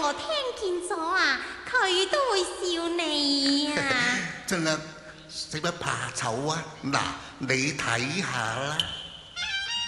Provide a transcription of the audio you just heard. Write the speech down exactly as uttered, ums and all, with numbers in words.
婆聽見咗啊，佢都會笑你啊。 真係使乜怕醜啊？嗱，你睇下啦。